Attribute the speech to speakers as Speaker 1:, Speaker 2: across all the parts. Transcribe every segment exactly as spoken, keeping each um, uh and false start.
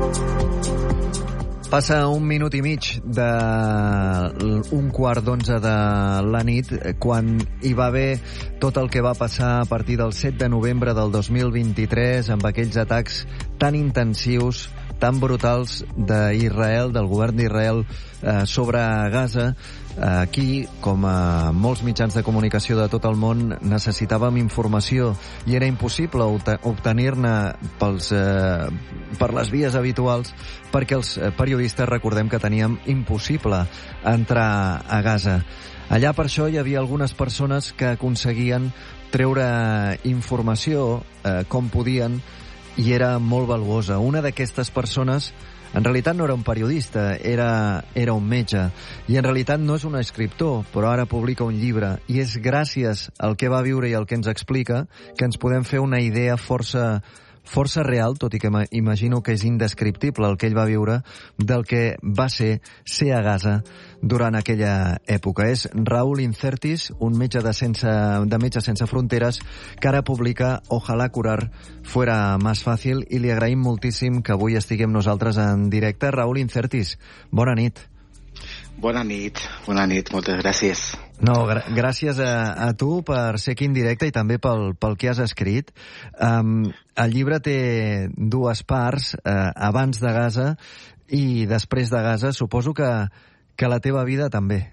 Speaker 1: Passa un minut i mig d'un quart d'onze de la nit quan hi va haver tot el que va passar a partir del set de novembre del dos mil vint-i-tres amb aquells atacs tan intensius, tan brutals d'Israel, del govern d'Israel eh, sobre Gaza. Aquí, com a molts mitjans de comunicació de tot el món, necessitàvem informació i era impossible obtenir-ne pels, eh, per les vies habituals perquè els periodistes recordem que teníem impossible entrar a Gaza. Allà per això hi havia algunes persones que aconseguien treure informació eh, com podien i era molt valuosa. Una d'aquestes persones en realitat no era un periodista, era, era un metge. I en realitat no és un escriptor, però ara publica un llibre. I és gràcies al que va viure i al que ens explica que ens podem fer una idea força, força real, tot i que imagino que és indescriptible el que ell va viure, del que va ser ser a Gaza durant aquella època. És Raúl Incertis, un metge de, sense, de Metges Sense Fronteres, que ara publica Ojalá curar fuera más fácil, i li agraïm moltíssim que avui estiguem nosaltres en directe. Raúl Incertis, bona nit.
Speaker 2: Bona nit, bona nit, moltes gràcies.
Speaker 1: No, gr gràcies a, a tu per ser aquí en directe i també pel, pel que has escrit. Um, el llibre té dues parts, uh, abans de Gaza i després de Gaza. Suposo que, que la teva vida també.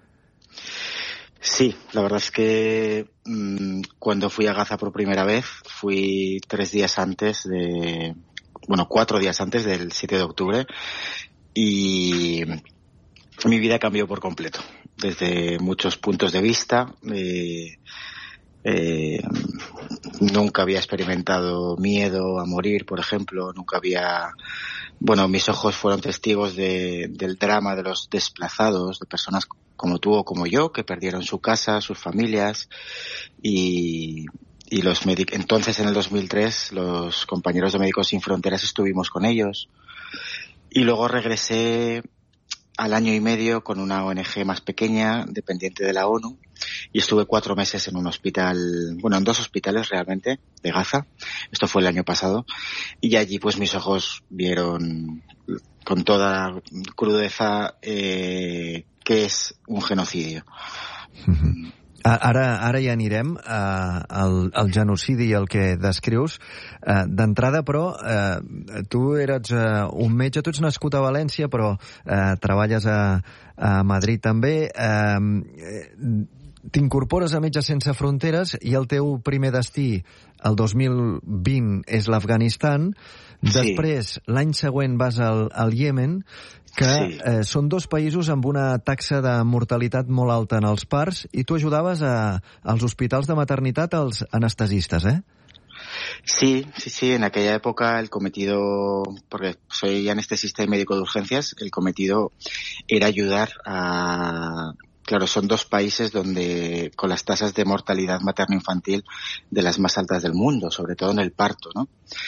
Speaker 2: Sí, la verdad es que mmm, cuando fui a Gaza por primera vez, fui tres días antes de, bueno, cuatro días antes del siete de octubre, y mi vida cambió por completo, desde muchos puntos de vista. Eh, eh, nunca había experimentado miedo a morir, por ejemplo, nunca había... Bueno, mis ojos fueron testigos de, del drama de los desplazados, de personas como tú o como yo, que perdieron su casa, sus familias, y, y los médicos. Entonces, en el dos mil tres, los compañeros de Médicos Sin Fronteras estuvimos con ellos. Y luego regresé al año y medio con una O N G más pequeña, dependiente de la ONU, y estuve cuatro meses en un hospital, bueno, en dos hospitales realmente, de Gaza. Esto fue el año pasado. Y allí pues mis ojos vieron con toda crudeza eh, qué és un genocidio.
Speaker 1: Mm-hmm. Ara, ara ja anirem uh, al, al genocidi i el que descrius. Uh, D'entrada, però, uh, tu eres uh, un metge, tu ets nascut a València, però uh, treballes a, a Madrid també. Uh, T'incorpores a Metges Sense Fronteres i el teu primer destí, el dos mil vint, és l'Afganistan. Després, sí. L'any següent vas al, al Iemen, que sí. eh, són dos països amb una taxa de mortalitat molt alta en els parts, i tu ajudaves a, als hospitals de maternitat als anestesistes, ¿eh?
Speaker 2: Sí, sí, sí. En aquella época el cometido, porque soy anestesista y médico de urgencias, el cometido era ayudar a... Claro, son dos países donde con las tasas de mortalidad materno-infantil de las más altas del mundo, sobre todo en el parto, ¿no?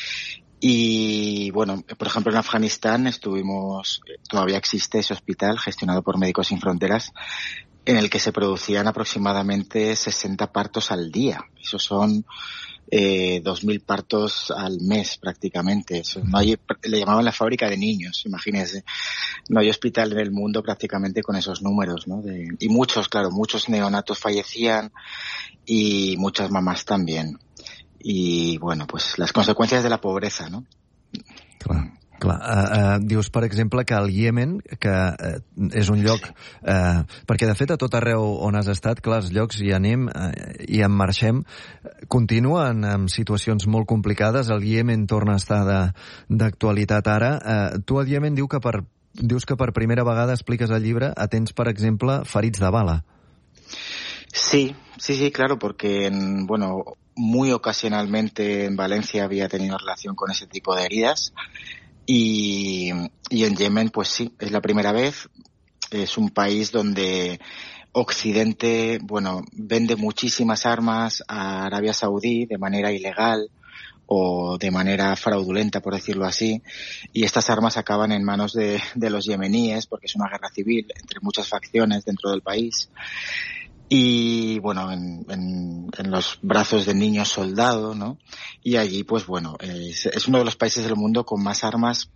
Speaker 2: Y bueno, por ejemplo en Afganistán estuvimos, todavía existe ese hospital gestionado por Médicos Sin Fronteras, en el que se producían aproximadamente sesenta partos al día. Esos son eh, dos mil partos al mes prácticamente. Eso, no hay, le llamaban la fábrica de niños, imagínense. No hay hospital en el mundo prácticamente con esos números, ¿no? De, y muchos, claro, muchos neonatos fallecían y muchas mamás también. Y bueno, pues las consecuencias de la pobreza, ¿no?
Speaker 1: Clar. Clar, uh, uh, dius, per exemple, que el Iemen, que uh, és un lloc... Uh, perquè, de fet, a tot arreu on has estat, clar, els llocs hi anem uh, i en marxem, continuen amb situacions molt complicades. El Iemen torna a estar d'actualitat ara. Uh, tu al Iemen diu que per, dius que per primera vegada, expliques al llibre, atens, per exemple, ferits de bala.
Speaker 2: Sí, sí, sí, claro, porque, en, bueno, muy ocasionalmente en Valencia había tenido relación con ese tipo de heridas. Y, y en Yemen, pues sí, es la primera vez. Es un país donde Occidente, bueno, vende muchísimas armas a Arabia Saudí de manera ilegal o de manera fraudulenta, por decirlo así, y estas armas acaban en manos de, de los yemeníes, porque es una guerra civil entre muchas facciones dentro del país. Y bueno, en, en, en los brazos de niños soldados, ¿no? Y allí, pues bueno, es, es uno de los países del mundo con más armas por,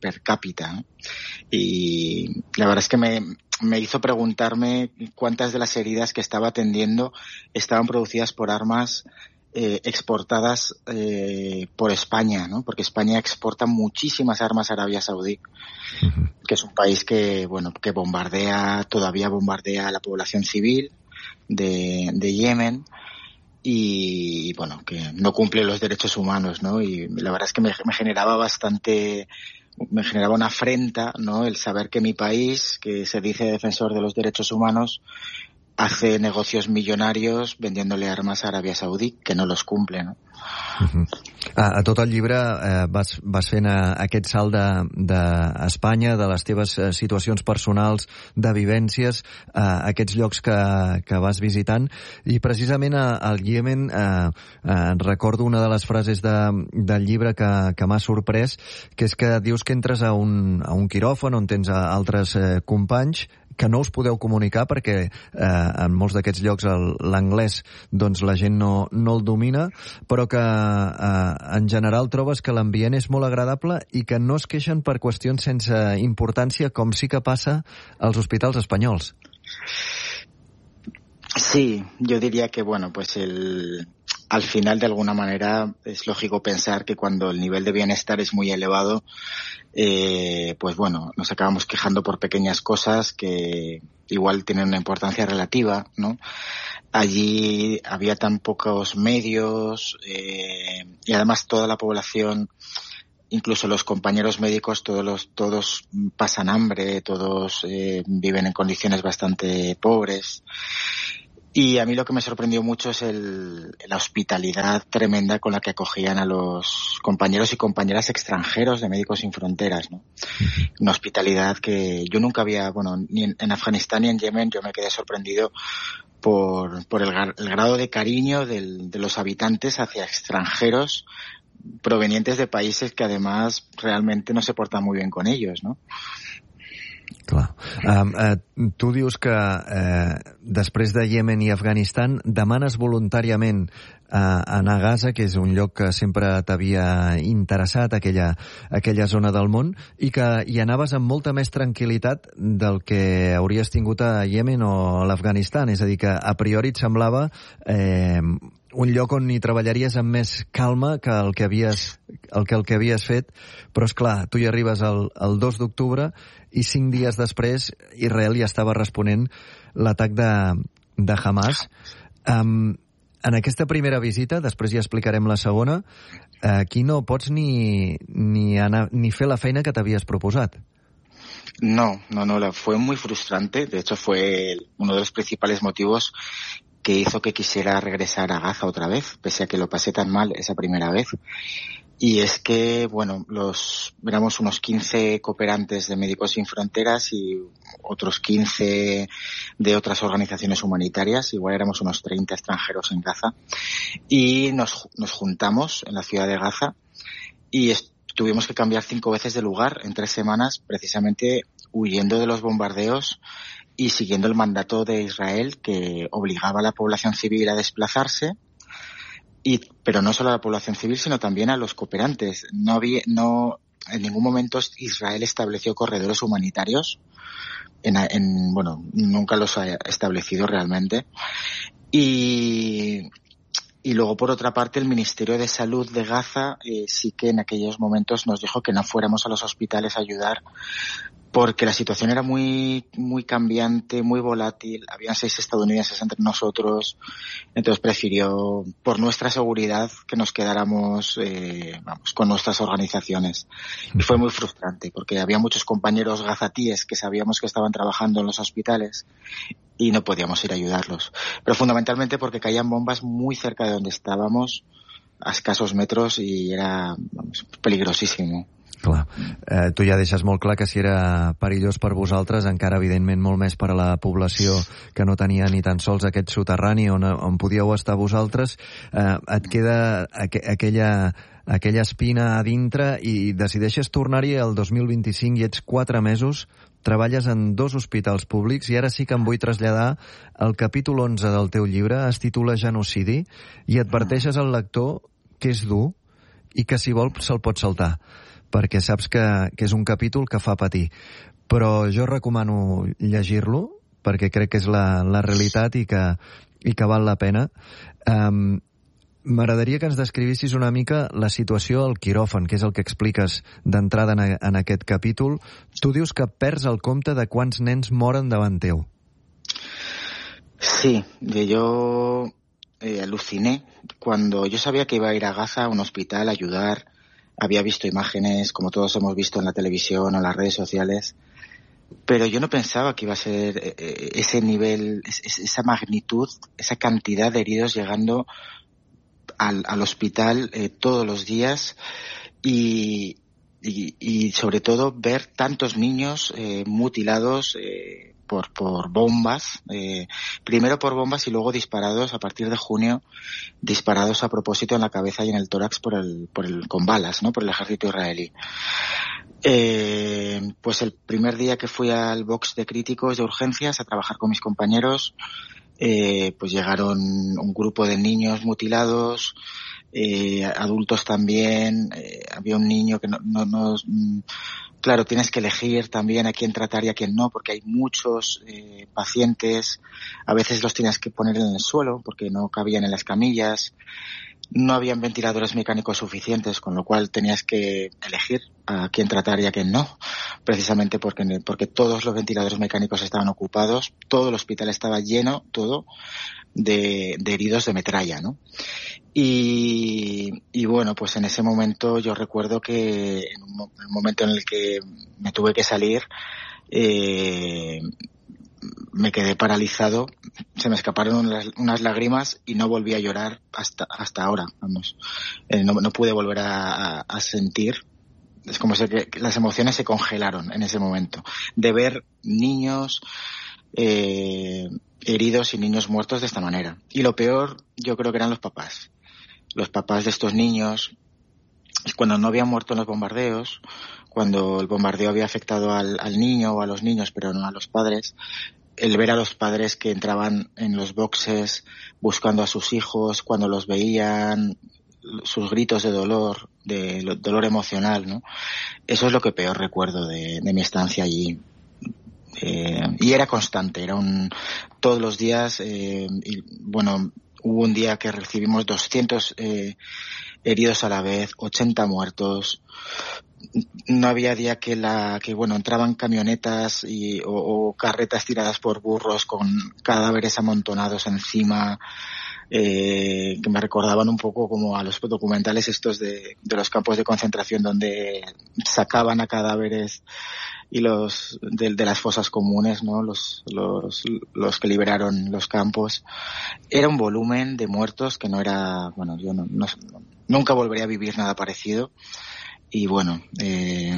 Speaker 2: per cápita, ¿no? Y la verdad es que me, me hizo preguntarme cuántas de las heridas que estaba atendiendo estaban producidas por armas eh, exportadas eh, por España, ¿no? Porque España exporta muchísimas armas a Arabia Saudí, uh-huh. que es un país que, bueno, que bombardea, todavía bombardea a la población civil de, de Yemen. Y bueno, que no cumple los derechos humanos, ¿no? Y la verdad es que me, me generaba bastante, me generaba una afrenta, ¿no? El saber que mi país, que se dice defensor de los derechos humanos, hace negocios millonarios vendiéndole armas a Aràbia Saudí, que no los cumple, no?
Speaker 1: Uh-huh. A, a tot el llibre eh, vas, vas fent a, aquest salt d'Espanya, de, de les teves eh, situacions personals, de vivències, eh, aquests llocs que, que vas visitant, i precisament a, al Iemen eh, eh, recordo una de les frases de, del llibre que, que m'ha sorprès, que és que dius que entres a un, a un quiròfan on tens a altres eh, companys que no us podeu comunicar perquè eh, en molts d'aquests llocs l'anglès doncs la gent no, no el domina, però que eh, en general trobes que l'ambient és molt agradable i que no es queixen per qüestions sense importància, com sí que passa als hospitals espanyols.
Speaker 2: Sí, yo diría que bueno, pues el... al final, de alguna manera, es lógico pensar que cuando el nivel de bienestar es muy elevado, eh, pues bueno, nos acabamos quejando por pequeñas cosas que igual tienen una importancia relativa, ¿no? Allí había tan pocos medios eh, y además toda la población, incluso los compañeros médicos, todos los, todos pasan hambre, todos eh, viven en condiciones bastante pobres. Y a mí lo que me sorprendió mucho es el, la hospitalidad tremenda con la que acogían a los compañeros y compañeras extranjeros de Médicos Sin Fronteras, ¿no? Una hospitalidad que yo nunca había, bueno, ni en, en Afganistán ni en Yemen, yo me quedé sorprendido por, por el, el grado de cariño del, de los habitantes hacia extranjeros provenientes de países que además realmente no se portan muy bien con ellos, ¿no?
Speaker 1: Clar. Um, uh, tu dius que uh, després de Iemen i Afganistan demanes voluntàriament uh, anar a Gaza, que és un lloc que sempre t'havia interessat, aquella, aquella zona del món, i que hi anaves amb molta més tranquil·litat del que hauries tingut a Iemen o a l'Afganistan. És a dir, que a priori et semblava eh, un lloc on hi treballaries amb més calma que el que havies, el que, el que havies fet, però és clar, tu hi arribes el, el dos d'octubre i cinc dies després Israel ja estava responent l'atac de, de Hamas. Um, en aquesta primera visita, després ja explicarem la segona, aquí no pots ni, ni, anar, ni fer la feina que t'havies proposat.
Speaker 2: No, no, no, fue muy frustrante. De hecho, fue uno de los principales motivos que hizo que quisiera regresar a Gaza otra vez, pese a que lo pasé tan mal esa primera vez. Y es que, bueno, los éramos unos quince cooperantes de Médicos Sin Fronteras y otros quince de otras organizaciones humanitarias, igual éramos unos treinta extranjeros en Gaza, y nos, nos juntamos en la ciudad de Gaza y tuvimos que cambiar cinco veces de lugar en tres semanas, precisamente huyendo de los bombardeos y siguiendo el mandato de Israel que obligaba a la población civil a desplazarse. Y, pero no solo a la población civil, sino también a los cooperantes. No había, no, en ningún momento Israel estableció corredores humanitarios. En, en, bueno, nunca los ha establecido realmente. Y, y luego, por otra parte, el Ministerio de Salud de Gaza eh, sí que en aquellos momentos nos dijo que no fuéramos a los hospitales a ayudar, porque la situación era muy muy cambiante, muy volátil. Habían seis estadounidenses entre nosotros, entonces prefirió, por nuestra seguridad, que nos quedáramos eh, vamos, con nuestras organizaciones. Y fue muy frustrante, porque había muchos compañeros gazatíes que sabíamos que estaban trabajando en los hospitales y no podíamos ir a ayudarlos. Pero fundamentalmente porque caían bombas muy cerca de donde estábamos, a escasos metros, y era vamos, peligrosísimo.
Speaker 1: Clar, eh, tu ja deixes molt clar que si era perillós per vosaltres, encara evidentment molt més per a la població que no tenia ni tan sols aquest soterrani on, on podíeu estar vosaltres, eh, et queda aqu aquella, aquella espina a dintre i decideixes tornar-hi el dos mil vint-i-cinc i ets quatre mesos, treballes en dos hospitals públics i ara sí que em vull traslladar al capítol onze del teu llibre, es titula Genocidi, i adverteixes al lector que és dur i que si vol se'l pot saltar. perquè saps que, que és un capítol que fa patir. Però jo recomano llegir-lo, perquè crec que és la, la realitat i que, i que val la pena. Um, M'agradaria que ens descrivissis una mica la situació al quiròfan, que és el que expliques d'entrada en, en aquest capítol. Tu dius que perds el compte de quants nens moren davant teu.
Speaker 2: Sí, yo eh, aluciné cuando yo sabía que iba a ir a Gaza, a un hospital, a ayudar. Había visto imágenes, como todos hemos visto en la televisión o en las redes sociales, pero yo no pensaba que iba a ser eh, ese nivel, es, esa magnitud, esa cantidad de heridos llegando al, al hospital eh, todos los días y, y, y sobre todo ver tantos niños eh, mutilados eh, por, por bombas, eh, primero por bombas y luego disparados a partir de junio, disparados a propósito en la cabeza y en el tórax por el, por el, con balas, ¿no? Por el ejército israelí. Eh, pues el primer día que fui al box de críticos de urgencias a trabajar con mis compañeros, eh, pues llegaron un grupo de niños mutilados, eh, adultos también, eh, había un niño que no, no, no, claro, tienes que elegir también a quién tratar y a quién no, porque hay muchos eh, pacientes, a veces los tienes que poner en el suelo porque no cabían en las camillas. No habían ventiladores mecánicos suficientes, con lo cual tenías que elegir a quién tratar y a quién no, precisamente porque, porque todos los ventiladores mecánicos estaban ocupados, todo el hospital estaba lleno, todo, de, de heridos de metralla, ¿no? Y, y bueno, pues en ese momento yo recuerdo que en un, en un momento en el que me tuve que salir, eh, me quedé paralizado, se me escaparon unas, unas lágrimas y no volví a llorar hasta hasta ahora, vamos. Eh, no, no pude volver a, a, a sentir. Es como si que las emociones se congelaron en ese momento. De ver niños eh, heridos y niños muertos de esta manera. Y lo peor, yo creo que eran los papás. Los papás de estos niños, cuando no habían muerto en los bombardeos, cuando el bombardeo había afectado al, al niño o a los niños, pero no a los padres, el ver a los padres que entraban en los boxes buscando a sus hijos, cuando los veían, sus gritos de dolor, de dolor emocional, ¿no? Eso es lo que peor recuerdo de, de mi estancia allí. Eh, y era constante, era un todos los días, eh, y, bueno, hubo un día que recibimos doscientos eh, heridos a la vez, ochenta muertos. No había día que la que bueno entraban camionetas y o, o carretas tiradas por burros con cadáveres amontonados encima, eh, que me recordaban un poco como a los documentales estos de, de los campos de concentración donde sacaban a cadáveres y los de, de las fosas comunes, ¿no? Los, los los que liberaron los campos. Era un volumen de muertos que no era, bueno, yo no, no nunca volvería a vivir nada parecido. I, bueno, eh,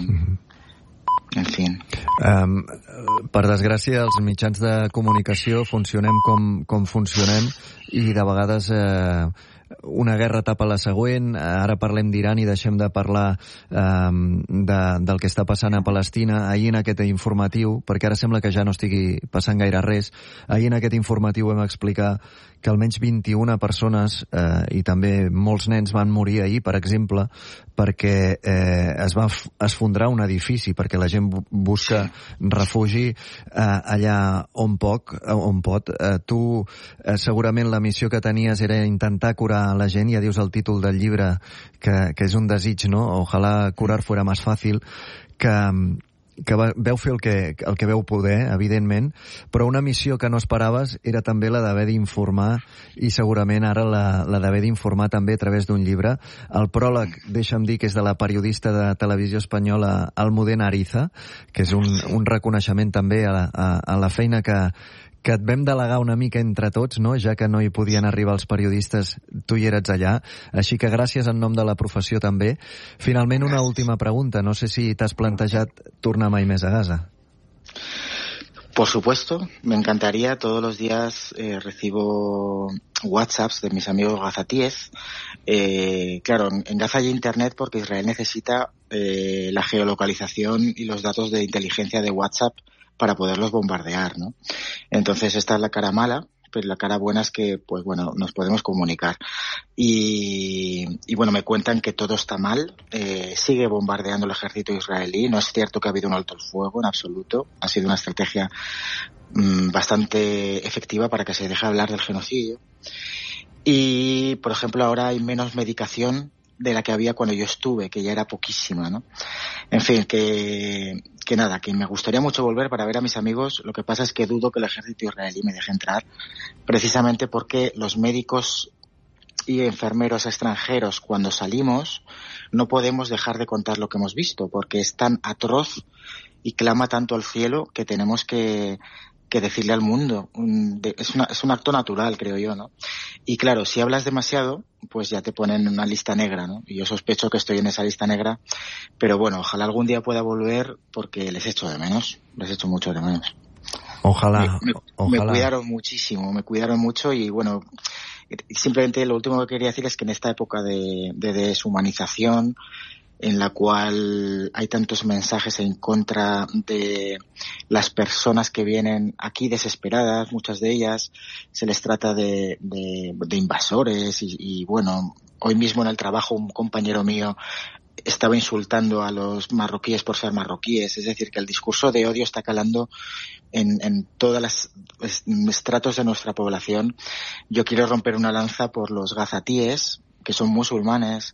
Speaker 2: en fi.
Speaker 1: Um, per desgràcia, els mitjans de comunicació funcionem com, com funcionem i de vegades eh, una guerra tapa la següent. Ara parlem d'Iran i deixem de parlar um, de, del que està passant a Palestina. Ahir en aquest informatiu, perquè ara sembla que ja no estigui passant gaire res, ahir en aquest informatiu vam explicar que almenys vint-i-una persones eh, i també molts nens van morir ahir, per exemple, perquè eh, es va esfondrar un edifici, perquè la gent busca refugi eh, allà on, poc, on pot. Eh, tu, eh, segurament la missió que tenies era intentar curar la gent, ja dius el títol del llibre, que, que és un desig, no? Ojalà curar fuera más fácil, que... que veu fer el que, el que veu poder, evidentment, però una missió que no esperaves era també la d'haver d'informar i segurament ara la, la d'haver d'informar també a través d'un llibre. El pròleg, deixa'm dir, que és de la periodista de televisió espanyola Almudena Ariza, que és un, un reconeixement també a, a, a la feina que, que et vam delegar una mica entre tots, no? Ja que no hi podien arribar els periodistes, tu hi eres allà. Així que gràcies en nom de la professió també. Finalment, una última pregunta. No sé si t'has plantejat tornar mai més a Gaza.
Speaker 2: Por supuesto, me encantaría. Todos los días eh, recibo WhatsApps de mis amigos gazatíes. Eh, claro, en Gaza hay internet porque Israel necesita eh, la geolocalización y los datos de inteligencia de WhatsApp para poderlos bombardear, ¿no? Entonces esta es la cara mala, pero la cara buena es que, pues bueno, nos podemos comunicar. Y, y bueno, me cuentan que todo está mal, eh, sigue bombardeando el ejército israelí, no es cierto que ha habido un alto el fuego en absoluto, ha sido una estrategia mmm, bastante efectiva para que se deje hablar del genocidio. Y, por ejemplo, ahora hay menos medicación de la que había cuando yo estuve, que ya era poquísima, ¿no? En fin, que, que nada, que me gustaría mucho volver para ver a mis amigos. Lo que pasa es que dudo que el ejército israelí me deje entrar, precisamente porque los médicos y enfermeros extranjeros, cuando salimos, no podemos dejar de contar lo que hemos visto, porque es tan atroz y clama tanto al cielo que tenemos que que decirle al mundo. Es, una, es un acto natural, creo yo, ¿no? Y claro, si hablas demasiado, pues ya te ponen en una lista negra, ¿no? Y yo sospecho que estoy en esa lista negra, pero bueno, ojalá algún día pueda volver porque les echo de menos, les echo mucho de menos.
Speaker 1: Ojalá,
Speaker 2: me, me,
Speaker 1: ojalá.
Speaker 2: Me cuidaron muchísimo, me cuidaron mucho y bueno, simplemente lo último que quería decir es que en esta época de, de deshumanización, en la cual hay tantos mensajes en contra de las personas que vienen aquí desesperadas, muchas de ellas se les trata de, de, de invasores y, y bueno, hoy mismo en el trabajo un compañero mío estaba insultando a los marroquíes por ser marroquíes, es decir, que el discurso de odio está calando en, en todos los estratos de nuestra población. Yo quiero romper una lanza por los gazatíes, que son musulmanes,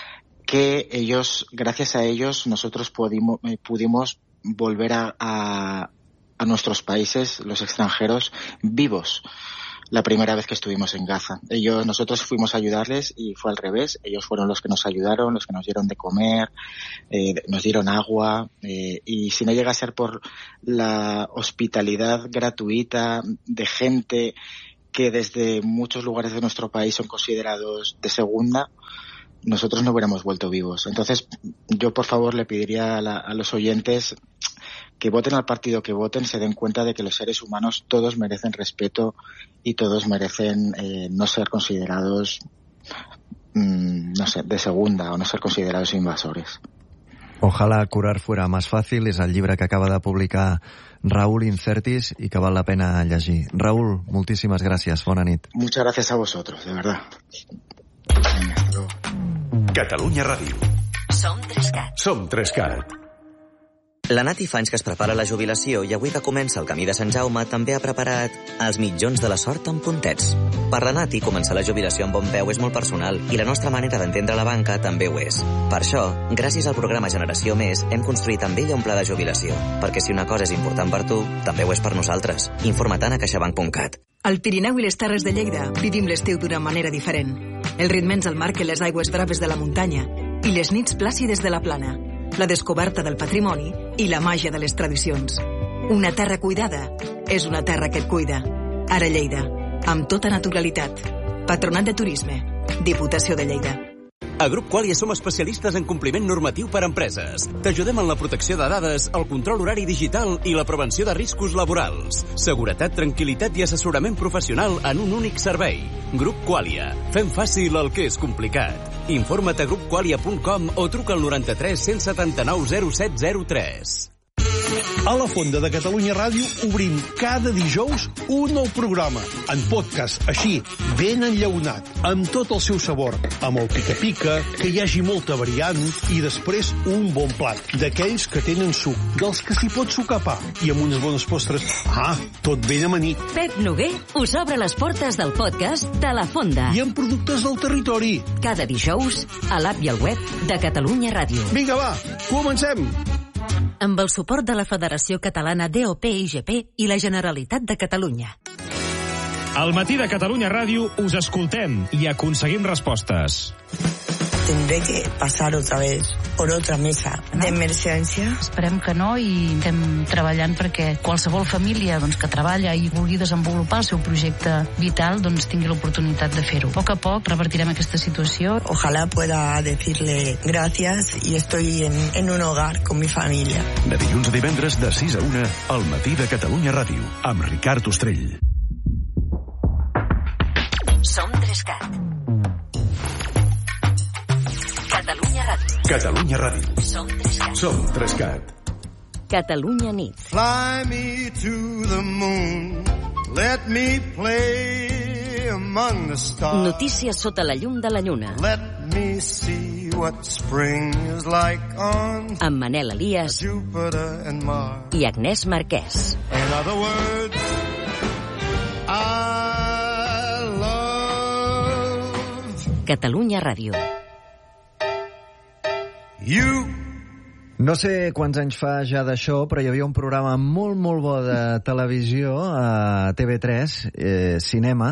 Speaker 2: que ellos, gracias a ellos, nosotros pudimos, eh, pudimos volver a, a, a nuestros países, los extranjeros, vivos, la primera vez que estuvimos en Gaza. Ellos, nosotros fuimos a ayudarles y fue al revés. Ellos fueron los que nos ayudaron, los que nos dieron de comer, eh, nos dieron agua, eh, y si no llega a ser por la hospitalidad gratuita de gente que desde muchos lugares de nuestro país son considerados de segunda, nosotros no hubiéramos vuelto vivos. Entonces, yo por favor le pediría a, la, a los oyentes que voten al partido que voten, se den cuenta de que los seres humanos todos merecen respeto y todos merecen eh, no ser considerados, mmm, no sé, de segunda o no ser considerados invasores.
Speaker 1: Ojalá curar fuera más fácil és el llibre que acaba de publicar Raúl Incertis i que val la pena llegir. Raúl, moltíssimes gràcies. Bona nit.
Speaker 2: Muchas gracias a vosotros, de verdad.
Speaker 3: Catalunya Ràdio.
Speaker 4: Som Trescat.
Speaker 3: Som Trescat.
Speaker 4: La Nati fa anys que es prepara la jubilació i avui que comença el camí de Sant Jaume també ha preparat els mitjons de la sort amb puntets. Per la Nati, començar la jubilació amb bon peu és molt personal i la nostra manera d'entendre la banca també ho és. Per això, gràcies al programa Generació Més, hem construït amb ella un pla de jubilació, perquè si una cosa és important per tu, també ho és per nosaltres. Informa't a caixabank punt cat.
Speaker 5: Al Pirineu i les Terres de Lleida vivim l'estiu d'una manera diferent. El ritme ens el marquen les aigües braves de la muntanya i les nits plàcides de la plana, la descoberta del patrimoni i la màgia de les tradicions. Una terra cuidada és una terra que et cuida. Ara Lleida, amb tota naturalitat. Patronat de Turisme, Diputació de Lleida.
Speaker 6: A Grup Qualia som especialistes en compliment normatiu per a empreses. T'ajudem en la protecció de dades, el control horari digital i la prevenció de riscos laborals. Seguretat, tranquil·litat i assessorament professional en un únic servei. Grup Qualia. Fem fàcil el que és complicat. Informa't a grup qualia punt com o truca al noranta-tres cent setanta-nou zero set zero tres.
Speaker 7: A la Fonda de Catalunya Ràdio obrim cada dijous un nou programa, en podcast, així, ben enllaunat, amb tot el seu sabor, amb el pica-pica, que hi hagi molta variant, i després un bon plat, d'aquells que tenen suc, dels que s'hi pot sucar pa, i amb unes bones postres. Ah, tot ben amanit.
Speaker 8: Pep Noguer us obre les portes del podcast de la Fonda.
Speaker 7: I amb productes del territori.
Speaker 8: Cada dijous, a l'app i al web de Catalunya Ràdio.
Speaker 7: Vinga, va, comencem!
Speaker 8: Amb el suport de la Federació Catalana D O P I G P i la Generalitat de Catalunya.
Speaker 9: Al matí de Catalunya Ràdio us escoltem i aconseguim respostes.
Speaker 10: Tendré que pasar otra vez por otra mesa d'emergència.
Speaker 11: Esperem que no i estem treballant perquè qualsevol família doncs, que treballa i vulgui desenvolupar el seu projecte vital doncs, tingui l'oportunitat de fer-ho. A poc a poc revertirem aquesta situació.
Speaker 10: Ojalá pueda decirle gracias y estoy en, en un hogar con mi familia.
Speaker 3: De dilluns a divendres de sis a una al matí de Catalunya Ràdio amb Ricard Ostrell.
Speaker 8: Som Trescat. Catalunya Ràdio.
Speaker 3: Catalunya Ràdio.
Speaker 8: Som Trescat.
Speaker 3: Som Trescat.
Speaker 8: Catalunya nit.
Speaker 12: Fly me to the moon. Let me play among the stars.
Speaker 8: Notícies sota la llum de la lluna.
Speaker 12: Let me see what spring is like on
Speaker 8: amb Manel Elias
Speaker 12: Jupiter and Mars.
Speaker 8: I Agnès Marquès.
Speaker 12: In other words, I love
Speaker 8: Catalunya Ràdio.
Speaker 12: You.
Speaker 1: No sé quants anys fa ja d'això, però hi havia un programa molt, molt bo de televisió a T V tres, eh, Cinema,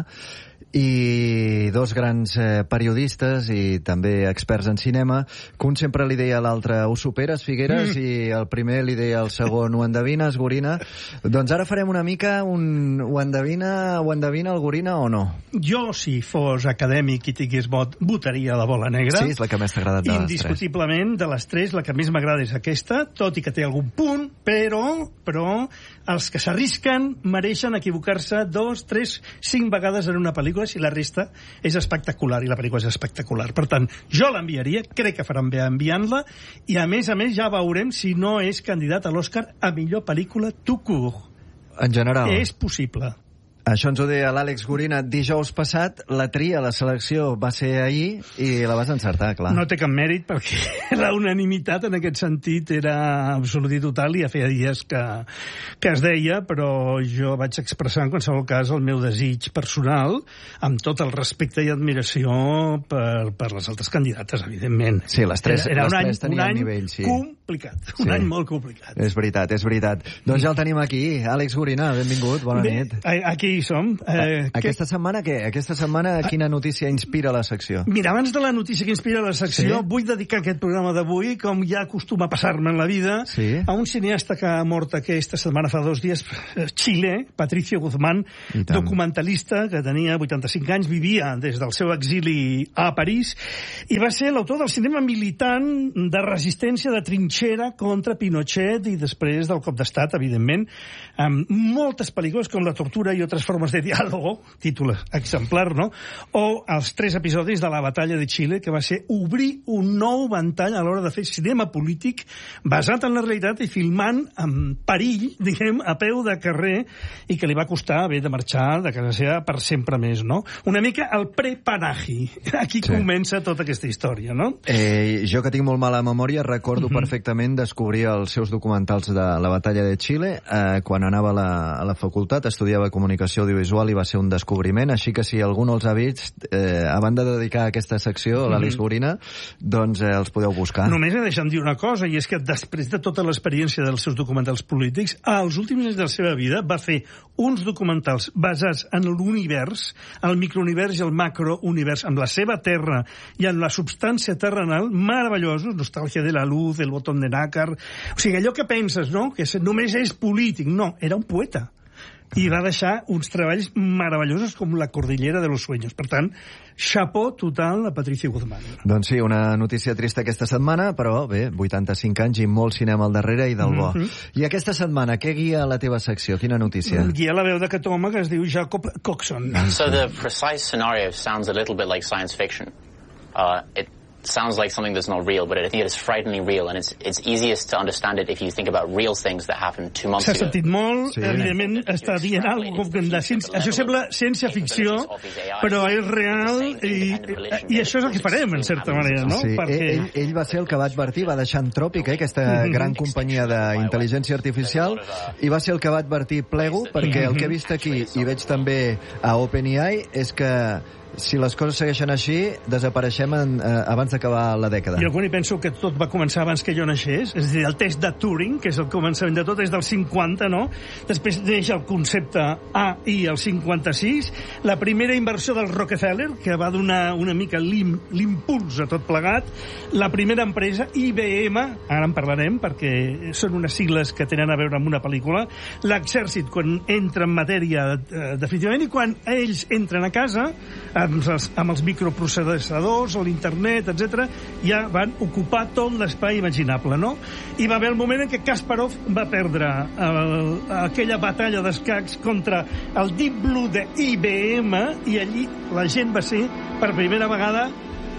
Speaker 1: i dos grans eh, periodistes i també experts en cinema, que un sempre li deia a l'altre ho superes, Figueres, mm. i el primer li deia al segon ho endevines, Gorina. Doncs ara farem una mica un ho endevina, ho endevina el Gorina o no?
Speaker 7: Jo, si fos acadèmic i tingués vot, votaria la bola negra.
Speaker 1: Sí, és la que més t'ha agradat de les tres.
Speaker 7: Indiscutiblement, de les tres, la que més m'agrada és aquesta, tot i que té algun punt, però, però els que s'arrisquen mereixen equivocar-se dos, tres, cinc vegades en una pel·lícula si la resta és espectacular i la pel·lícula és espectacular. Per tant, jo l'enviaria, crec que faran bé enviant-la, i a més a més ja veurem si no és candidat a l'Oscar a millor pel·lícula tout court.
Speaker 1: En general.
Speaker 7: És possible.
Speaker 1: Això ens ho deia l'Àlex Gorina dijous passat. La tria, la selecció va ser ahir i la vas encertar, clar.
Speaker 7: No té cap mèrit perquè la unanimitat en aquest sentit era absolut i total i ja feia dies que, que es deia, però jo vaig expressar en qualsevol cas el meu desig personal amb tot el respecte i admiració per, per les altres candidates, evidentment.
Speaker 1: Sí, les tres,
Speaker 7: era, era
Speaker 1: les
Speaker 7: un
Speaker 1: tres
Speaker 7: any,
Speaker 1: tenien
Speaker 7: un any
Speaker 1: nivell, sí.
Speaker 7: complicat, un sí. any molt complicat.
Speaker 1: És veritat, és veritat. Doncs ja el tenim aquí. Àlex Gorina, benvingut, bona
Speaker 7: Bé,
Speaker 1: nit.
Speaker 7: Aquí hi som.
Speaker 1: Eh, Aquesta que... setmana què? Aquesta setmana quina notícia inspira la secció?
Speaker 7: Mira, abans de la notícia que inspira la secció, sí? vull dedicar aquest programa d'avui, com ja acostuma a passar-me en la vida, sí? a un cineasta que ha mort aquesta setmana fa dos dies, Xile, Patricio Guzmán, documentalista que tenia vuitanta-cinc anys, vivia des del seu exili a París, i va ser l'autor del cinema militant de resistència de trinxera contra Pinochet i després del cop d'estat, evidentment, amb moltes pel·lícules com La tortura i altres formes de diàlogo, títol exemplar, no? O els tres episodis de la batalla de Xile, que va ser obrir un nou ventall a l'hora de fer cinema polític basat en la realitat i filmant amb perill, diguem, a peu de carrer, i que li va costar haver de marxar de casa seva per sempre més, no? Una mica el pre-Panaji. Aquí sí. comença tota aquesta història, no?
Speaker 1: Eh, jo que tinc molt mala memòria, recordo mm-hmm. perfectament descobrir els seus documentals de la batalla de Xile eh, quan anava a la, a la facultat, estudiava comunicació audiovisual i va ser un descobriment, així que si algú no els ha vist, eh, a banda de dedicar aquesta secció a l'Àlex Gorina, doncs eh, els podeu buscar.
Speaker 7: Només he deixat dir una cosa, i és que després de tota l'experiència dels seus documentals polítics, als últims anys de la seva vida va fer uns documentals basats en l'univers, el microunivers i el macrounivers, amb la seva terra i en la substància terrenal, meravellosos, Nostàlgia de la luz, El botón de nácar... O sigui, allò que penses, no?, que només és polític. No, era un poeta. I va deixar uns treballs meravellosos com La cordillera de los sueños. Per tant, chapeau total a Patricio Guzmán.
Speaker 1: Doncs sí, una notícia trista aquesta setmana, però bé, vuitanta-cinc anys i molt cinema al darrere i del bo. Mm-hmm. I aquesta setmana, què guia la teva secció? Quina notícia?
Speaker 7: Guia la veu d'aquest home que es diu Jacob Coxon.
Speaker 13: So the precise scenario sounds a little bit like science fiction. Uh, it sounds like something that's not real, but I think it is frighteningly real, and it's it's easiest to understand it if you think about real things that happened two months ago.
Speaker 7: S'ha sentit molt, sí. evidentment està dient alguna cosa de ciència. Això sembla ciència-ficció, però és real, i, i això és el que farem, en certa manera, no?
Speaker 1: Sí.
Speaker 7: Perquè...
Speaker 1: Ell, ell va ser el que va advertir, va deixar Anthropic, eh, aquesta gran companyia d'intel·ligència artificial, i va ser el que va advertir Plego, perquè el que he vist aquí, i veig també a OpenAI, és que si les coses segueixen així, desapareixem en, eh, abans d'acabar la dècada.
Speaker 7: Jo quan hi penso que tot va començar abans que jo naixés, és a dir, el test de Turing, que és el començament de tot, és del cinquanta, no? Després neix el concepte A I el cinquanta-sis, la primera inversió del Rockefeller, que va donar una mica l'impuls a tot plegat, la primera empresa, I B M, ara en parlarem, perquè són unes sigles que tenen a veure amb una pel·lícula, l'exèrcit, quan entra en matèria eh, definitivament, i quan ells entren a casa, amb els, amb els microprocessadors, l'internet, etcètera, ja van ocupar tot l'espai imaginable, no? I va haver el moment en què Kasparov va perdre el, aquella batalla d'escacs contra el Deep Blue de I B M, i allí la gent va ser, per primera vegada,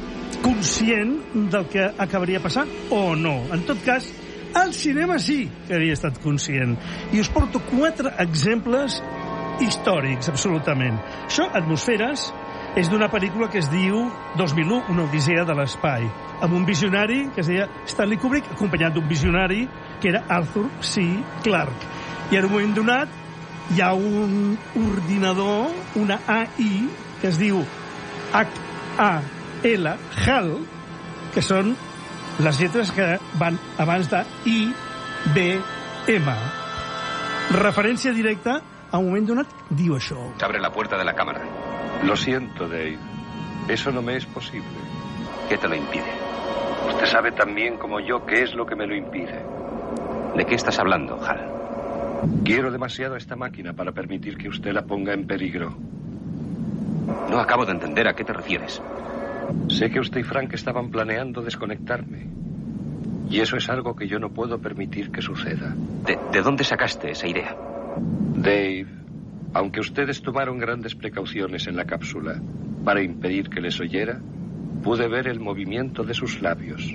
Speaker 7: conscient del que acabaria passant, o no. En tot cas, el cinema sí que havia estat conscient. I us porto quatre exemples
Speaker 14: històrics, absolutament. Això, Atmosferes, és d'una pel·lícula que es diu dos mil u, una odissea de l'espai, amb un visionari que es deia Stanley Kubrick, acompanyat d'un visionari que era Arthur C. Clarke. I en un moment donat hi ha un ordinador, una A I, que es diu H A L, HAL, que són les lletres que van abans de I B M. Referència directa, a un moment donat, diu això.
Speaker 15: Abre la puerta de la cámara.
Speaker 16: Lo siento, Dave. Eso no me es posible.
Speaker 15: ¿Qué te lo impide?
Speaker 16: Usted sabe tan bien como yo qué es lo que me lo impide.
Speaker 15: ¿De qué estás hablando, Hal?
Speaker 16: Quiero demasiado esta máquina para permitir que usted la ponga en peligro.
Speaker 15: No acabo de entender a qué te refieres.
Speaker 16: Sé que usted y Frank estaban planeando desconectarme. Y eso es algo que yo no puedo permitir que suceda.
Speaker 15: ¿De, de dónde sacaste esa idea?
Speaker 16: Dave, aunque ustedes tomaron grandes precauciones en la cápsula para impedir que les oyera, pude ver el movimiento de sus labios.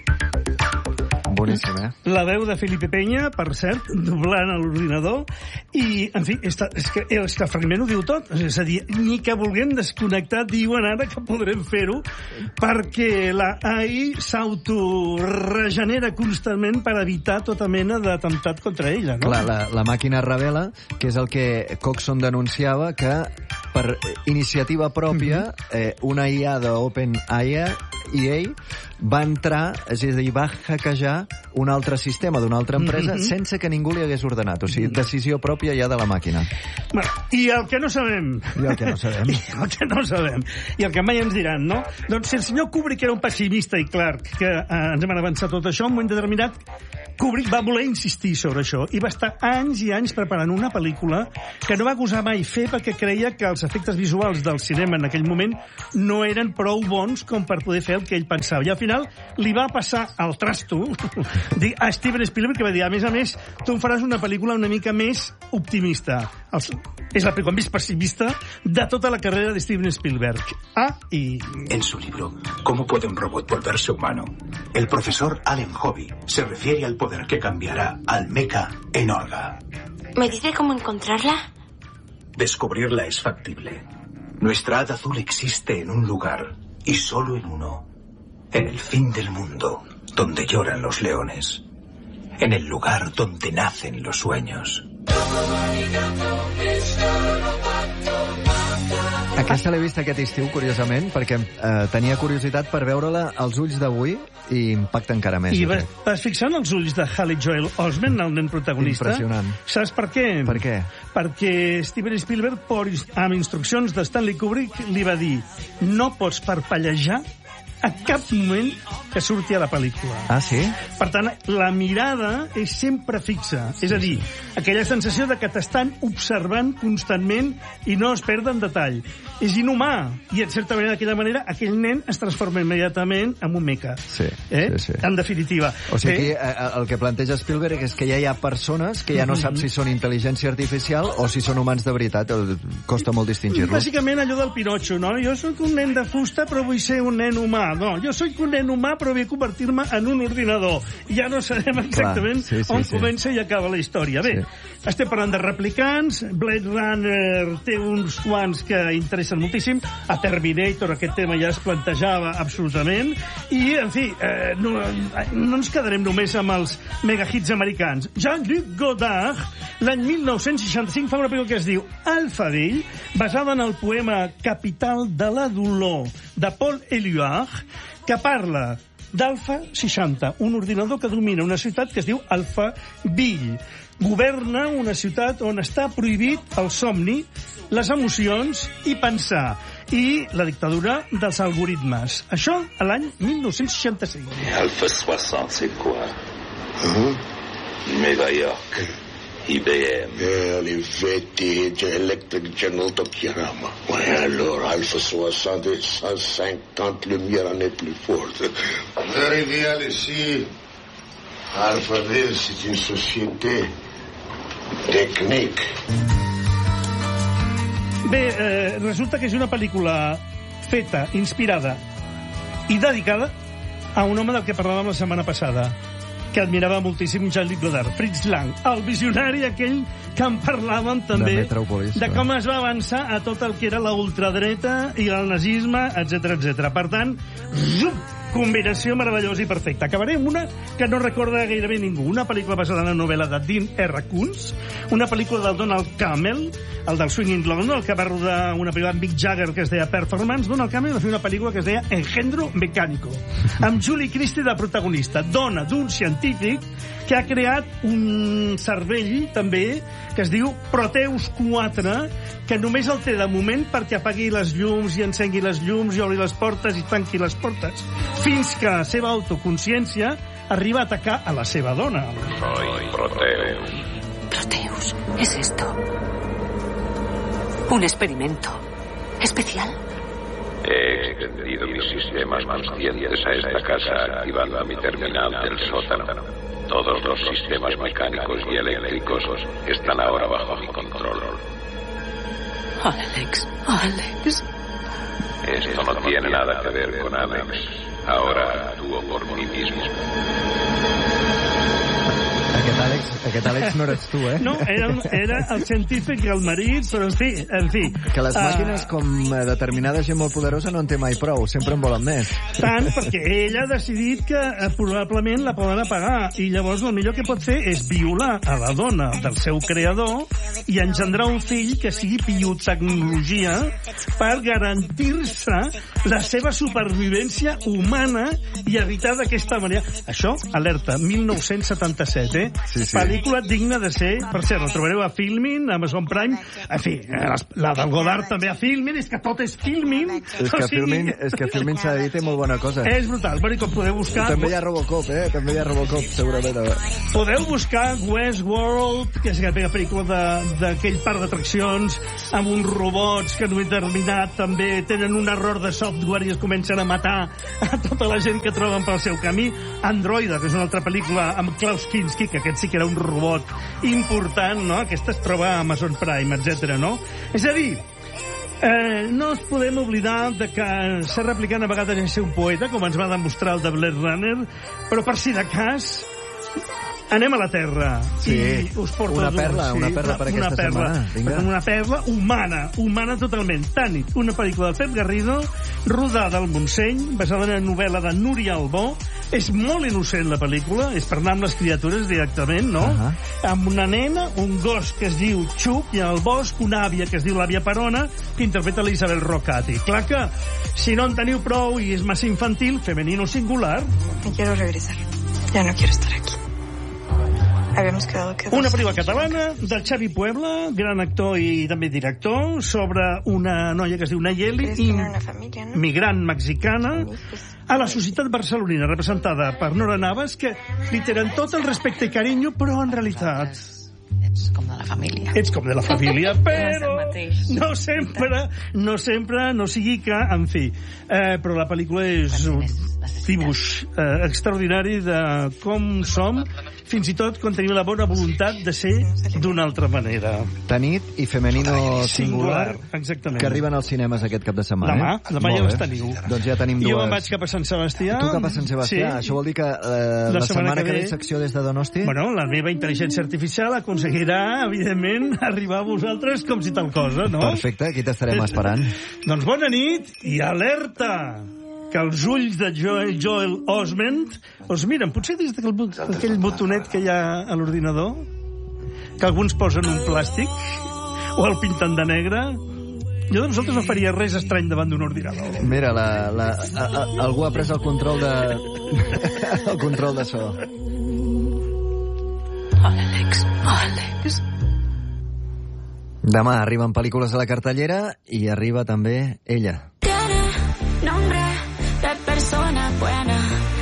Speaker 1: Boníssim, eh?
Speaker 14: La veu de Felipe Peña, per cert, doblant a l'ordinador, i, en fi, és, és que el fragment ho diu tot. És a dir, ni que vulguem desconnectar, diuen ara que podrem fer-ho, perquè la A I s'autoregenera constantment per evitar tota mena d'atemptat contra ella, no?
Speaker 1: Clar, la, la màquina revela, que és el que Coxon denunciava, que per iniciativa pròpia, eh, una I A d'OpenAI E A va entrar, és a dir, va hackejar un altre sistema d'una altra empresa mm-hmm. sense que ningú li hagués ordenat. O sigui, decisió pròpia ja de la màquina.
Speaker 14: Bueno, i el que no sabem...
Speaker 1: I el que no sabem.
Speaker 14: I el que no sabem. I el que mai ens diran, no? Doncs si el senyor Kubrick era un pessimista i Clark, que eh, ens hem avançat tot això, en un moment determinat, Kubrick va voler insistir sobre això i va estar anys i anys preparant una pel·lícula que no va gosar mai fer perquè creia que els efectes visuals del cinema en aquell moment no eren prou bons com per poder fer el que ell pensava. I al final li va passar al trasto a Steven Spielberg, que va dir, a més a més, tu em faràs una pel·lícula una mica més optimista. Els, és la pel·lícula més pessimista de tota la carrera de Steven Spielberg. Ah, y...
Speaker 17: En su libro, ¿Cómo puede un robot volverse humano?, el profesor Allen Hobby se refiere al poder que cambiará al mecha en Orga.
Speaker 18: ¿Me dice cómo encontrarla?
Speaker 17: Descubrirla es factible. Nuestra hada azul existe en un lugar, y solo en uno. En el fin del mundo, donde lloran los leones. En el lugar donde nacen los sueños.
Speaker 1: Aquesta l'he vist aquest estiu, curiosament, perquè eh, tenia curiositat per veure-la als ulls d'avui i impacta encara més.
Speaker 14: I vas, vas fixar en els ulls de Haley Joel Osment, el nen protagonista?
Speaker 1: Impressionant.
Speaker 14: Saps per què?
Speaker 1: Per què?
Speaker 14: Perquè Steven Spielberg, por, amb instruccions de Stanley Kubrick, li va dir: no pots parpellejar a cap moment que surti a la pel·lícula.
Speaker 1: Ah, sí?
Speaker 14: Per tant, la mirada és sempre fixa. Sí, és a dir, aquella sensació de que t'estan observant constantment i no es perden detall. És inhumà. I, en certa manera, d'aquella manera, aquell nen es transforma immediatament en un meca.
Speaker 1: Sí,
Speaker 14: eh?
Speaker 1: sí, sí.
Speaker 14: En definitiva.
Speaker 1: O sigui, eh? aquí, el que planteja Spielberg és que ja hi ha persones que ja no saps si són intel·ligència artificial o si són humans de veritat. Costa molt distingir-los.
Speaker 14: Bàsicament allò del Pinocho, no? Jo soc un nen de fusta, però vull ser un nen humà. No, jo soc un nen humà, però vull convertir-me en un ordinador. Ja no sabem exactament Clar, sí, sí, on sí. comença i acaba la història. Bé, sí. estem parlant de replicants, Blade Runner té uns quants que interessen moltíssim, a Terminator aquest tema ja es plantejava absolutament, i, en fi, eh, no, no ens quedarem només amb els megahits americans. Jean-Luc Godard, l'any mil nou-cents seixanta-cinc, fa una pel·lícula que es diu Alphaville, basada en el poema Capital de la dolor, de Paul Éluard, que parla d'Alpha seixanta, un ordinador que domina una ciutat que es diu Alphaville. Governa una ciutat on està prohibit el somni, les emocions i pensar, i la dictadura dels algoritmes. Això a l'any mil nou-cents seixanta-cinc.
Speaker 19: Alpha soixante, c'est quoi? Hein? Nueva York. I B M.
Speaker 20: Eh, Olivetti, Electric General Tokirama. Ouais, alors, Alpha soixante, cent cinquante lumières n'est plus forte. Vous arrivez à ici. Alphaville, c'est une société technique.
Speaker 14: Bé, eh, resulta que és una pel·lícula feta, inspirada i dedicada a un home del que parlàvem la setmana passada, que admirava moltíssim Jean-Luc Godard, Fritz Lang, el visionari aquell que en parlàvem també,
Speaker 1: de,
Speaker 14: de com es va avançar a tot el que era la ultradreta i el nazisme, etcètera, etcètera. Per tant, zup, combinació meravellosa i perfecta. Acabaré amb una que no recorda gairebé ningú. Una pel·lícula basada en la novel·la de Dean R. Koontz, una pel·lícula del Donald Cammell, el del Swinging London, el que va rodar una pel·lícula amb Mick Jagger que es deia Performance. Donald Cammell va fer una pel·lícula que es deia Engendro Mecánico, amb Julie Christie de protagonista, dona d'un científic que ha creat un cervell, també, que es diu Proteus quatre, que només el té de moment perquè apagui les llums i encengui les llums i obri les portes i tanqui les portes, fins que la seva autoconsciència arriba a atacar a la seva dona.
Speaker 19: Soy Proteus.
Speaker 21: Proteus, ¿es esto? ¿Un experimento especial?
Speaker 19: He extendido mis sistemas conscientes a esta casa activando mi terminal del sótano. Todos los sistemas mecánicos y eléctricos están ahora bajo mi control.
Speaker 21: Alex, Alex.
Speaker 19: Esto no tiene nada que ver con Alex. Ahora actúo por mí mismo.
Speaker 1: Aquest Àlex, aquest Àlex no eres tu, eh?
Speaker 14: No, era, era el científic i el marit, però en fi, en fi.
Speaker 1: Que les màquines, uh, com determinada gent molt poderosa, no en té mai prou, sempre en volen més.
Speaker 14: Tant, perquè ella ha decidit que eh, probablement la poden apagar, i llavors el millor que pot fer és violar a la dona del seu creador i engendrar un fill que sigui biotecnologia per garantir-se la seva supervivència humana i evitar d'aquesta manera... Això, alerta, mil nou-cents setanta-set, eh? Sí, sí. Pel·lícula digna de ser... Per cert, la trobareu a Filmin, a Amazon Prime... En fi, la del Godard també a Filmin, és que tot és Filmin.
Speaker 1: És que, o sigui... Filmin, és que Filmin s'ha de dir, té molt bona cosa.
Speaker 14: És brutal. Bueno, com podeu buscar...
Speaker 1: També hi ha Robocop, eh? També hi ha Robocop, segurament.
Speaker 14: Podeu buscar Westworld, que és aquella pel·lícula d'aquell parc d'atraccions, amb uns robots que en un determinat també tenen un error de software i es comencen a matar a tota la gent que troben pel seu camí. Androida, que és una altra pel·lícula amb Klaus Kinski, que aquest sí que era un robot important, no? Aquesta es troba a Amazon Prime, etcètera, no? És a dir, eh, no ens podem oblidar de que s'ha replicant a vegades en ser un poeta, com ens va demostrar el de Blade Runner, però per si de cas... Anem a la Terra.
Speaker 1: Sí,
Speaker 14: i us porto
Speaker 1: una perla, sí, una perla per aquesta
Speaker 14: perla,
Speaker 1: setmana. Vinga.
Speaker 14: Una perla humana, humana totalment. Tanit, una pel·lícula de Pep Garrido, rodada al Montseny, basada en una novel·la de Núria Albó. És molt innocent la pel·lícula, és per anar amb les criatures directament, no? Uh -huh. Amb una nena, un gos que es diu Xuc, i al bosc una àvia que es diu l'àvia Perona, que interpreta l'Isabel Rocati. Clar que, si no en teniu prou i és massa infantil, femenino singular...
Speaker 10: Me quiero regresar. Ya no quiero estar aquí. Habíamos quedado que...
Speaker 14: Una pel·lícula catalana del Xavi Puebla, gran actor i també director, sobre una noia que es diu Nayeli,
Speaker 10: i una família, no?
Speaker 14: migrant mexicana, a la societat barcelonina, representada per Nora Navas, que li tenen tot el respecte i carinyo, però en realitat...
Speaker 21: Ets com de la família.
Speaker 14: Ets com de la família, però no sempre, no sempre, no sigui que, en fi. Eh, però la pel·lícula és un dibuix eh, extraordinari de com som, fins i tot quan tenim la bona voluntat de ser d'una altra manera.
Speaker 1: Tanit i Femenino Singular,
Speaker 14: exactament,
Speaker 1: que arriben als cinemes aquest cap de setmana.
Speaker 14: Demà,
Speaker 1: eh?
Speaker 14: demà ja les teniu.
Speaker 1: Doncs ja tenim dues.
Speaker 14: Jo em vaig cap a Sant Sebastià.
Speaker 1: Tu cap a Sant Sebastià. Sí. Això vol dir que eh, la, la setmana, setmana que ve secció des de Donosti?
Speaker 14: Bueno, la meva intel·ligència artificial aconseguirà, evidentment, arribar a vosaltres com si tal cosa, no?
Speaker 1: Perfecte, aquí t'estarem esperant.
Speaker 14: Doncs bona nit i alerta! Que els ulls de Joel, Joel Osment us miren, potser des d'aquell botonet que hi ha a l'ordinador, que alguns posen un plàstic o el pinten de negre. Jo de vosaltres no faria res estrany davant d'un ordinador.
Speaker 1: Mira, la, la, a, a, algú ha pres el control de el control de so.
Speaker 21: Àlex, Àlex.
Speaker 1: Demà arriben pel·lícules a la cartellera i arriba també ella.
Speaker 22: Nombre de persona buena.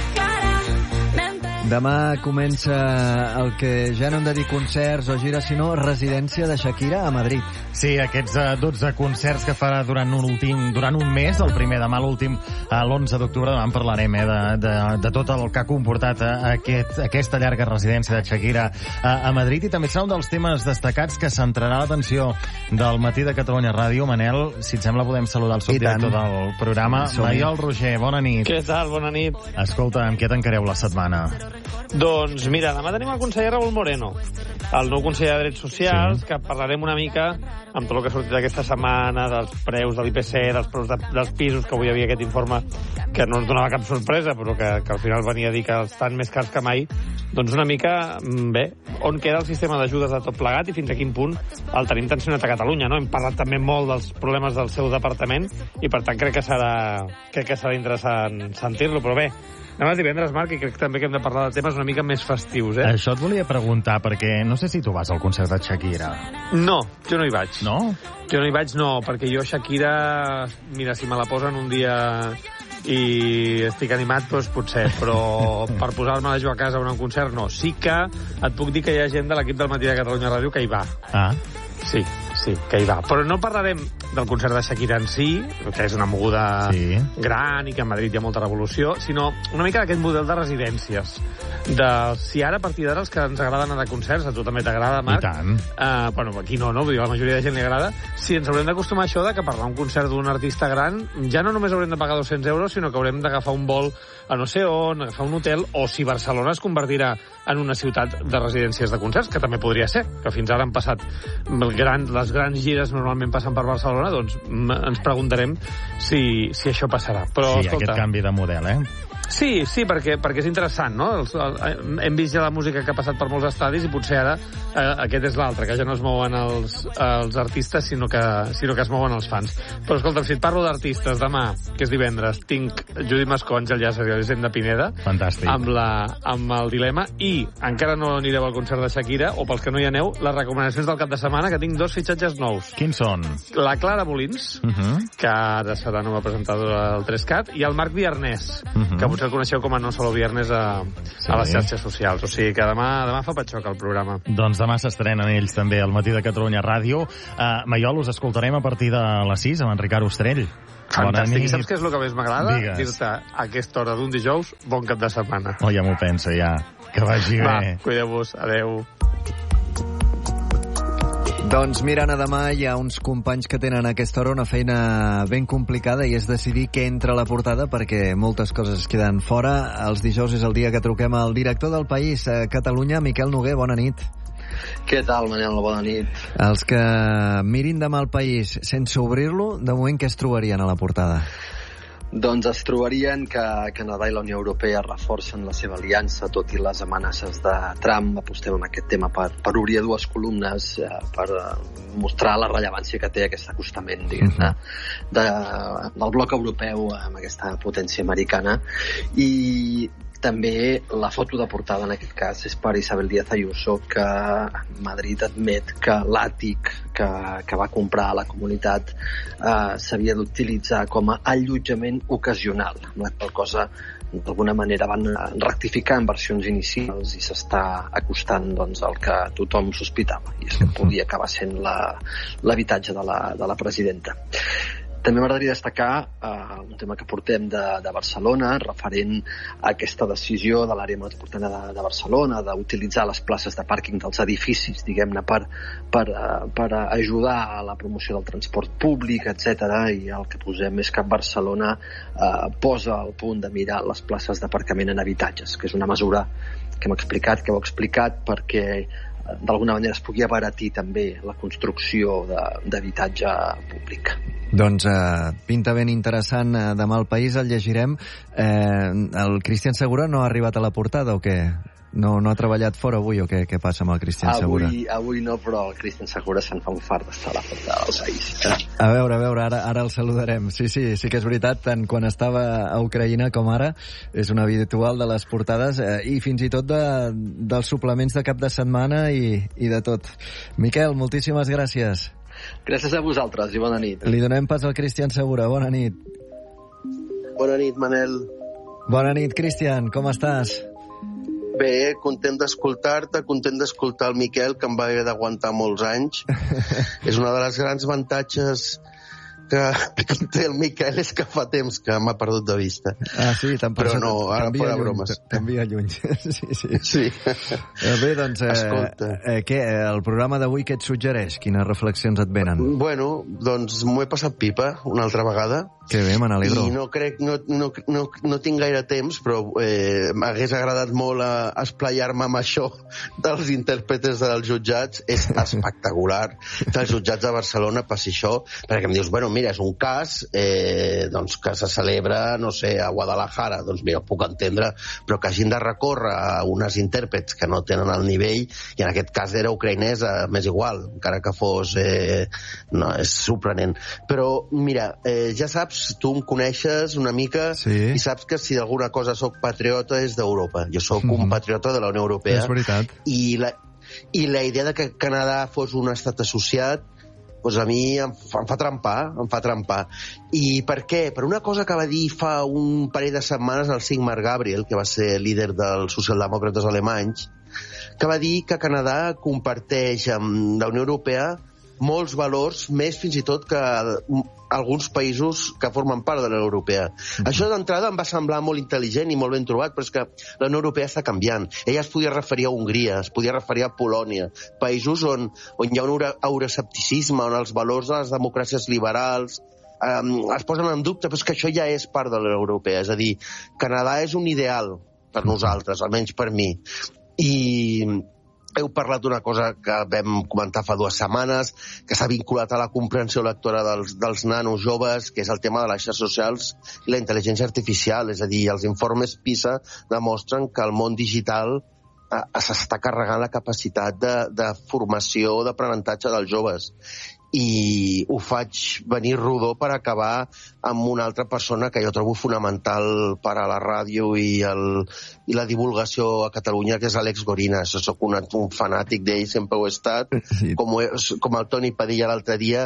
Speaker 1: Demà comença el que ja no hem de dir concerts o gires, sinó residència de Shakira a Madrid.
Speaker 23: Sí, aquests uh, dotze concerts que farà durant un, últim, durant un mes, el primer demà, l'últim uh, l'onze d'octubre. Demà en parlarem eh, de, de, de tot el que ha comportat uh, aquest, aquesta llarga residència de Shakira uh, a Madrid, i també serà un dels temes destacats que centrarà l'atenció del Matí de Catalunya Ràdio. Manel, si et sembla podem saludar el subdirector del programa, Maiol Roger. Bona nit.
Speaker 24: Què tal? Bona nit.
Speaker 23: Escolta, amb què tancareu la setmana?
Speaker 2: Doncs mira, demà tenim el conseller Raúl Moreno, el nou conseller de Drets Socials, sí. que parlarem una mica amb tot el que ha sortit aquesta setmana, dels preus de l'I P C, dels preus de, dels pisos, que avui hi havia aquest informe que no ens donava cap sorpresa, però que, que al final venia a dir que estan més cars que mai. Doncs una mica, bé, on queda el sistema d'ajudes de tot plegat i fins a quin punt el tenim tensionat a Catalunya, no? Hem parlat també molt dels problemes del seu departament i, per tant, crec que serà, crec que serà interessant sentir-lo, però bé, anem a divendres, Marc, i crec també que hem de parlar de temes una mica més festius, eh?
Speaker 23: Això et volia preguntar, perquè no sé si tu vas al concert de Shakira.
Speaker 2: No, jo no hi vaig.
Speaker 23: No?
Speaker 2: Jo no hi vaig, no, perquè jo Shakira, mira, si me la posen un dia i estic animat, doncs potser, però per posar-me a jugar a casa a un concert, no. Sí que et puc dir que hi ha gent de l'equip del Matí de Catalunya Ràdio que hi va.
Speaker 23: Ah.
Speaker 2: Sí, sí, que hi va. Però no parlarem del concert de Shakira en si, que és una moguda sí. gran i que a Madrid hi ha molta revolució, sinó una mica d'aquest model de residències. De, si ara, a partir d'ara, els que ens agrada anar de concerts, a tu també t'agrada, Marc?
Speaker 23: I tant.
Speaker 2: Uh, bueno, aquí no, no? Vull dir, la majoria de gent li agrada. Si ens haurem d'acostumar a això de que parlar un concert d'un artista gran, ja no només haurem de pagar dos-cents euros, sinó que haurem d'agafar un vol a no sé on, agafar un hotel, o si Barcelona es convertirà en una ciutat de residències de concerts, que també podria ser, que fins ara han passat gran, les grans gires normalment passen per Barcelona, doncs ens preguntarem si, si això passarà. Però,
Speaker 23: sí,
Speaker 2: escolta,
Speaker 23: aquest canvi de model, eh?
Speaker 2: Sí, sí, perquè, perquè és interessant, no? Els, el, hem vist ja la música que ha passat per molts estadis i potser ara eh, aquest és l'altre, que ja no es mouen els, els artistes, sinó que, sinó que es mouen els fans. Però escolta'm, si et parlo d'artistes, demà, que és divendres, tinc Judit Mascó, Àngel Llàcer i Elisenda Pineda.
Speaker 23: Fantàstic.
Speaker 2: Amb, la, amb el dilema, i encara no anireu al concert de Shakira, o pels que no hi aneu, les recomanacions del cap de setmana, que tinc dos fitxatges nous.
Speaker 23: Quins són?
Speaker 2: La Clara Molins, uh -huh. que ara serà nova presentadora del tres cat, i el Marc Viarnès, uh -huh. que potser el coneixeu com a No Solo Viernes a, sí. a les xarxes socials. O sigui que demà, demà fa patxoc el programa.
Speaker 23: Doncs demà s'estrenen ells també al Matí de Catalunya Ràdio. Uh, Maiol, us escoltarem a partir de les sis amb en Ricard Ostrell.
Speaker 2: Fantàstic. I saps què és el que més m'agrada? Dir-te a aquesta hora d'un dijous, bon cap de setmana.
Speaker 23: Oh, ja m'ho pensa, ja. Que vagi
Speaker 2: Va,
Speaker 23: bé.
Speaker 2: Cuideu-vos. Adeu.
Speaker 1: Doncs mirant a demà, hi ha uns companys que tenen a aquesta hora una feina ben complicada i és decidir què entra a la portada perquè moltes coses es queden fora. Els dijous és el dia que truquem al director del País a Catalunya, Miquel Noguer, bona nit.
Speaker 4: Què tal, Manel? Bona nit.
Speaker 1: Els que mirin demà el País sense obrir-lo, de moment què es trobarien a la portada?
Speaker 4: Doncs es trobarien que Canadà i la Unió Europea reforcen la seva aliança, tot i les amenaces de Trump. Apostem en aquest tema per, per obrir dues columnes, eh, per mostrar la rellevància que té aquest acostament, diguem-ne, de, del bloc europeu amb aquesta potència americana. I també la foto de portada en aquest cas és per Isabel Díaz Ayuso, que Madrid admet que l'àtic que, que va comprar a la comunitat eh, s'havia d'utilitzar com a allotjament ocasional, amb la qual cosa d'alguna manera van rectificar en versions inicials i s'està acostant doncs, al que tothom sospitava, i és que podia acabar sent la, l'habitatge de la, de la presidenta. També m'agradaria destacar uh, un tema que portem de, de Barcelona, referent a aquesta decisió de l'àrea metropolitana de, de Barcelona d'utilitzar les places de pàrquing dels edificis, diguem-ne, per, per, uh, per ajudar a la promoció del transport públic, etcètera. I el que posem és que Barcelona uh, posa al punt de mirar les places d'aparcament en habitatges, que és una mesura que hem explicat, que heu explicat, perquè d'alguna manera es pugui abaratir també la construcció d'habitatge públic.
Speaker 1: Doncs eh, pinta ben interessant. Eh, demà al País el llegirem. Eh, el Cristian Segura no ha arribat a la portada o què? No, no ha treballat fora avui o què, què passa amb el Cristian Segura?
Speaker 4: Avui, avui no, però el Cristian Segura se'n fa un fart d'estar a la portada del País.
Speaker 1: A veure, a veure, ara, ara el saludarem. Sí, sí, sí que és veritat, tant quan estava a Ucraïna com ara, és una habitual de les portades eh, i fins i tot de, dels suplements de cap de setmana i, i de tot. Miquel, moltíssimes gràcies.
Speaker 4: Gràcies a vosaltres i bona nit.
Speaker 1: Li donem pas al Cristian Segura. Bona nit.
Speaker 4: Bona nit, Manel.
Speaker 1: Bona nit, Cristian. Com estàs?
Speaker 5: Bé, content d'escoltar-te, content d'escoltar el Miquel, que em va haver d'aguantar molts anys. És una de les grans avantatges que, que té el Miquel, és que fa temps que m'ha perdut de vista.
Speaker 1: Ah, sí?
Speaker 5: Però no, ara fora bromes.
Speaker 1: T'envia lluny. Sí, sí.
Speaker 5: Sí.
Speaker 1: Bé, doncs, eh, eh, què, el programa d'avui què et suggereix? Quines reflexions et venen?
Speaker 5: Bueno, doncs m'ho he passat pipa una altra vegada.
Speaker 1: Que bé, me n'alegro.
Speaker 5: I no crec, no, no, no, no tinc gaire temps, però eh, m'hagués agradat molt a, a esplayar-me amb això dels intèrpretes dels jutjats. És espectacular dels jutjats de Barcelona passi això, perquè em dius, bueno, mira, és un cas eh, doncs que se celebra, no sé, a Guadalajara, doncs mira, ho puc entendre, però que hagin de recórrer a unes intèrprets que no tenen el nivell, i en aquest cas era ucraïnesa, m'és igual, encara que fos... Eh, no, és sorprenent. Però, mira, eh, ja saps, tu em coneixes una mica, sí. I saps que si d'alguna cosa sóc patriota és d'Europa. Jo sóc mm-hmm. un patriota de la Unió Europea.
Speaker 1: És veritat.
Speaker 5: I la, i la idea de que Canadà fos un estat associat, doncs a mi em fa, em fa trempar, em fa trempar. I per què? Per una cosa que va dir fa un parell de setmanes el Sigmar Gabriel, que va ser líder dels socialdemòcrates alemanys, que va dir que Canadà comparteix amb la Unió Europea molts valors, més fins i tot que alguns països que formen part de la Unió Europea. Mm-hmm. Això d'entrada em va semblar molt intel·ligent i molt ben trobat, però és que la Unió Europea està canviant. Ella es podia referir a Hongria, es podia referir a Polònia, països on, on hi ha un euroescepticisme, on els valors de les democràcies liberals um, es posen en dubte, però és que això ja és part de la Unió Europea. És a dir, Canadà és un ideal per nosaltres, almenys per mi. I... heu parlat d'una cosa que vam comentar fa dues setmanes, que s'ha vinculat a la comprensió lectora dels, dels nanos joves, que és el tema de les xarxes socials i la intel·ligència artificial. És a dir, els informes PISA demostren que el món digital eh, s'està carregant la capacitat de, de formació o d'aprenentatge dels joves. I ho faig venir rodó per acabar amb una altra persona que jo trobo fonamental per a la ràdio i, el, i la divulgació a Catalunya, que és Àlex Gorina. Jo soc un, un fanàtic d'ell, sempre ho he estat, sí. com, ho he, com el Toni Padilla l'altre dia,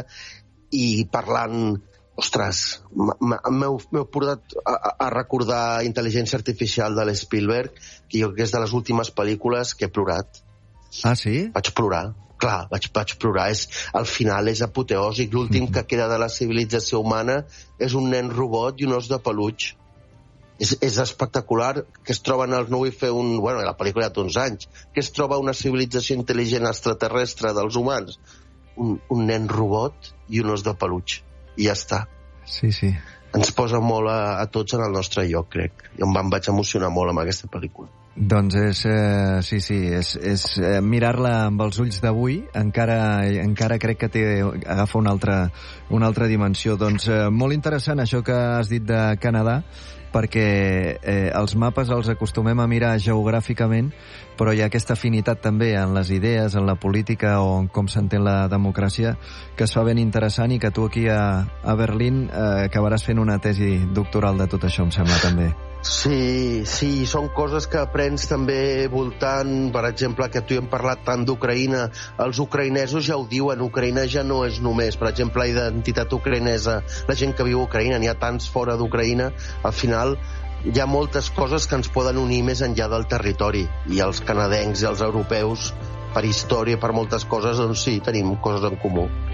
Speaker 5: i parlant... Ostres, m'heu portat a, a recordar Intel·ligència Artificial de l'Spielberg, que jo crec que és de les últimes pel·lícules que he plorat.
Speaker 1: Ah, sí?
Speaker 5: Vaig plorar. Clar, vaig, vaig plorar. És, al final és apoteòsic. L'últim que queda de la civilització humana és un nen robot i un os de peluix. És, és espectacular que es troben els... No vull fer un... Bueno, la pel·lícula ja té uns anys. Que es troba una civilització intel·ligent extraterrestre dels humans. Un, un nen robot i un os de peluix. I ja està.
Speaker 1: Sí, sí.
Speaker 5: Ens posa molt a, a tots en el nostre lloc, crec. Jo em vaig emocionar molt amb aquesta pel·lícula.
Speaker 1: Doncs és, eh, sí, sí, és, és eh, mirar-la amb els ulls d'avui, encara, encara crec que té, agafa una altra, una altra dimensió. Doncs eh, molt interessant això que has dit de Canadà, perquè eh, els mapes els acostumem a mirar geogràficament, però hi ha aquesta afinitat també en les idees, en la política o en com s'entén la democràcia, que es fa ben interessant, i que tu aquí a, a Berlín eh, acabaràs fent una tesi doctoral de tot això, em sembla, també.
Speaker 5: Sí, sí, són coses que aprens també voltant, per exemple, que tu hi hem parlat tant d'Ucraïna. Els ucraïnesos ja ho diuen, Ucraïna ja no és només, per exemple, la identitat ucraïnesa, la gent que viu a Ucraïna, n'hi ha tants fora d'Ucraïna, al final hi ha moltes coses que ens poden unir més enllà del territori, i els canadencs i els europeus, per història, per moltes coses, doncs sí, tenim coses en comú.